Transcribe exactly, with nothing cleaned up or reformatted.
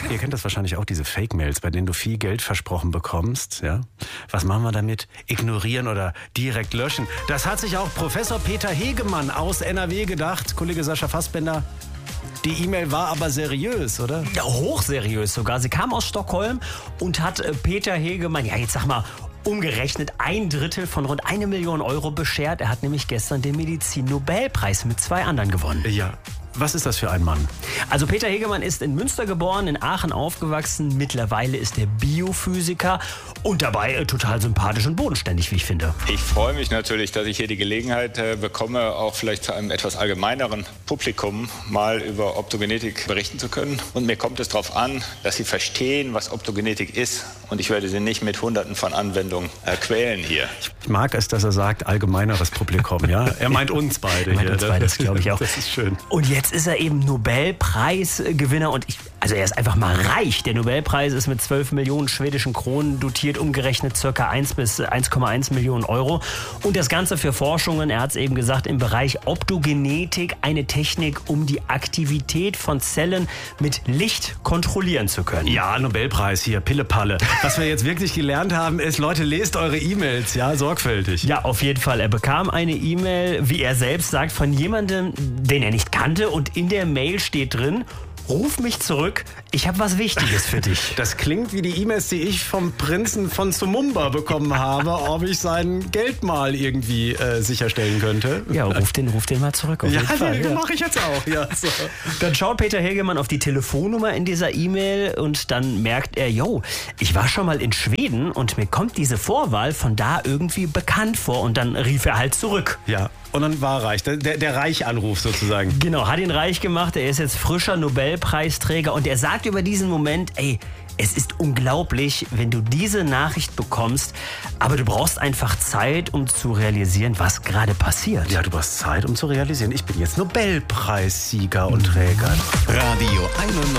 Ihr kennt das wahrscheinlich auch, diese Fake-Mails, bei denen du viel Geld versprochen bekommst. Ja? Was machen wir damit? Ignorieren oder direkt löschen? Das hat sich auch Professor Peter Hegemann aus N R W gedacht. Kollege Sascha Fassbender. Die E-Mail war aber seriös, oder? Ja, hochseriös sogar. Sie kam aus Stockholm und hat äh, Peter Hegemann, ja jetzt sag mal, umgerechnet ein Drittel von rund eine Million Euro beschert. Er hat nämlich gestern den Medizin-Nobelpreis mit zwei anderen gewonnen. Ja. Was ist das für ein Mann? Also Peter Hegemann ist in Münster geboren, in Aachen aufgewachsen. Mittlerweile ist er Biophysiker und dabei äh, total sympathisch und bodenständig, wie ich finde. Ich freue mich natürlich, dass ich hier die Gelegenheit äh, bekomme, auch vielleicht zu einem etwas allgemeineren Publikum mal über Optogenetik berichten zu können. Und mir kommt es darauf an, dass Sie verstehen, was Optogenetik ist. Und ich werde Sie nicht mit Hunderten von Anwendungen äh, quälen hier. Ich mag es, dass er sagt, allgemeineres Publikum. Ja? Er meint uns beide. Er meint hier. uns beide, das glaube ich auch. Das ist schön. Und jetzt ist er eben Nobelpreisgewinner und ich, also er ist einfach mal reich. Der Nobelpreis ist mit zwölf Millionen schwedischen Kronen dotiert, umgerechnet circa eins bis eins Komma eins Millionen Euro. Und das Ganze für Forschungen, er hat es eben gesagt, im Bereich Optogenetik, eine Technik, um die Aktivität von Zellen mit Licht kontrollieren zu können. Ja, Nobelpreis hier, Pille-Palle. Was wir jetzt wirklich gelernt haben, ist, Leute, lest eure E-Mails, ja, sorgfältig. Ja, auf jeden Fall. Er bekam eine E-Mail, wie er selbst sagt, von jemandem, den er nicht kannte. Und in der Mail steht drin: Ruf mich zurück, ich habe was Wichtiges für dich. Das klingt wie die E-Mails, die ich vom Prinzen von Sumumba bekommen habe, ob ich sein Geld mal irgendwie äh, sicherstellen könnte. Ja, ruf den, ruf den mal zurück. Auf ja, jeden Fall, den ja. mache ich jetzt auch. Ja, so. Dann schaut Peter Hegemann auf die Telefonnummer in dieser E-Mail und dann merkt er, yo, ich war schon mal in Schweden und mir kommt diese Vorwahl von da irgendwie bekannt vor. Und dann rief er halt zurück. Ja, und dann war reich. Der, der Reich-Anruf sozusagen. Genau, hat ihn reich gemacht. Er ist jetzt frischer Nobelpreisträger und er sagt über diesen Moment, ey, es ist unglaublich, wenn du diese Nachricht bekommst, aber du brauchst einfach Zeit, um zu realisieren, was gerade passiert. Ja, du brauchst Zeit, um zu realisieren, ich bin jetzt Nobelpreissieger und Träger. Radio einundneunzig